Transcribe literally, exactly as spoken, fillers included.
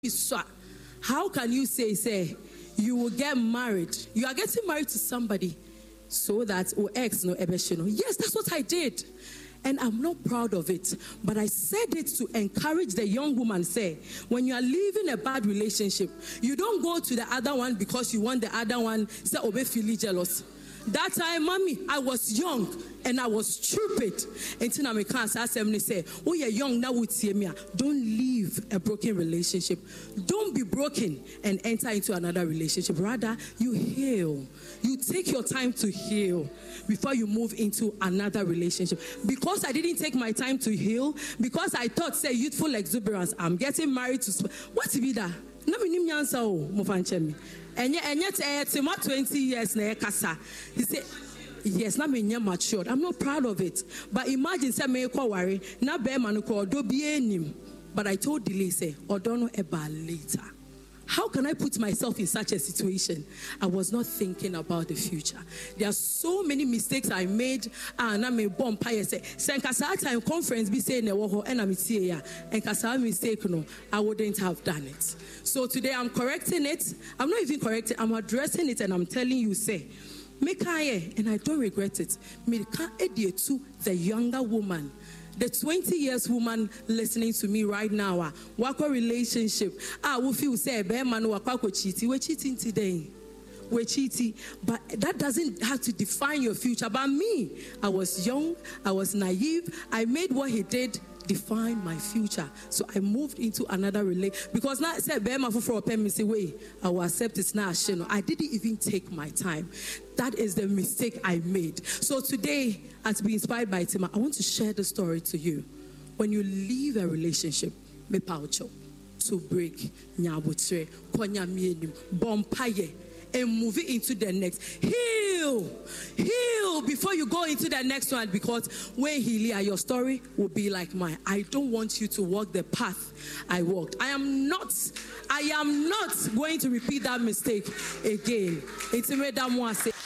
How can you say, say, you will get married? You are getting married to somebody so that oh ex no ebeshino. Yes, that's what I did. And I'm not proud of it. But I said it to encourage the young woman, say, when you are leaving a bad relationship, you don't go to the other one because you want the other one, say, obe feel jealous. That time, mommy, I was young and I was stupid. Until I can't say, oh, you're young now with me. Don't leave a broken relationship. Don't be broken and enter into another relationship. Rather, you heal. You take your time to heal before you move into another relationship. Because I didn't take my time to heal, because I thought, say, youthful exuberance, I'm getting married to. What's be that? No, me answer. Oh, Mofanchemi. And yet, and yet, twenty years na kasa. He said, yes, na me matured. I'm not proud of it. But imagine say me ko worry na be man ko do bi enim. But I told Delay say, odono eba later. How can I put myself in such a situation? I was not thinking about the future. There are so many mistakes I made. And I'm a bomb pie. Say, Senkasa time conference be saying ne woho and I'm here. And kasa mistake no, I wouldn't have done it. So today I'm correcting it. I'm not even correcting. I'm addressing it, and I'm telling you, say, make I and I don't regret it. Me can't edit to the younger woman. The twenty years woman listening to me right now, wako relationship. Ah, we feel say, be man wako cheating. We're cheating today. We're cheating. But that doesn't have to define your future. But me, I was young. I was naive. I made what he did define my future. So I moved into another relationship. Because now I said, be man for a pen, say, wait, I will accept it now. I didn't even take my time. That is the mistake I made. So today, as be inspired by Tima, I want to share the story to you. When you leave a relationship, me paucho to break nyabutre, konya mienim, bompaye, and move it into the next. Heal, heal before you go into the next one, because when heal, your story will be like mine. I don't want you to walk the path I walked. I am not, I am not going to repeat that mistake again. It's a